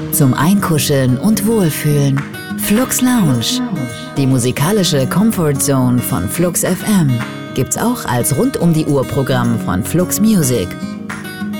Zum Einkuscheln und Wohlfühlen. Flux Lounge. Die musikalische Comfort Zone von Flux FM. Gibt's auch als Rund-um-die-Uhr-Programm von Flux Music.